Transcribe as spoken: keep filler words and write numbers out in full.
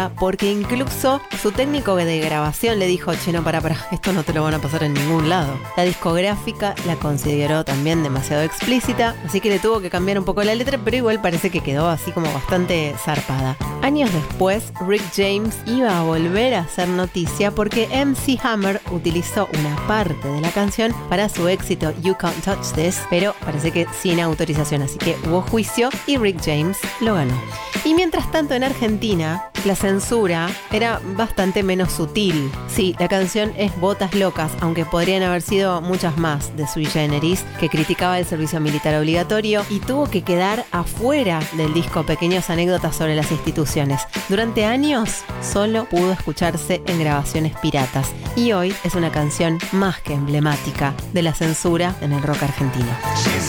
porque incluso su técnico de grabación le dijo: che, no, pará, pará, esto no te lo van a pasar en ningún lado. La discográfica la consideró también demasiado explícita, así que le tuvo que cambiar un poco la letra, pero igual parece que quedó así como bastante zarpada. Años después, Rick James iba a volver a hacer noticia porque M C Hammer utilizó una parte de la canción para su éxito You Can't Touch This, pero parece que sin autorización, así que hubo juicio y Rick James lo ganó. Y mientras tanto en Argentina, la censura era bastante menos sutil. Sí, la canción es Botas Locas, aunque podrían haber sido muchas más de Sui Generis, que criticaba el servicio militar obligatorio y tuvo que quedar afuera del disco Pequeñas Anécdotas sobre las Instituciones. Durante años solo pudo escucharse en grabaciones piratas y hoy es una canción más que emblemática de la censura en el rock argentino.